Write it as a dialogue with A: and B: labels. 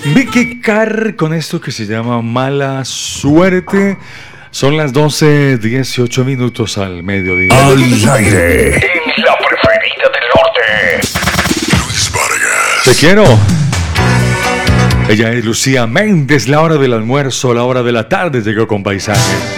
A: Vicky Carr con esto que se llama Mala Suerte. Son las 12:18 minutos al mediodía.
B: Al aire. En la preferida del norte. Luis Vargas.
A: Te quiero. Ella es Lucía Méndez. La hora del almuerzo, la hora de la tarde llegó con paisaje.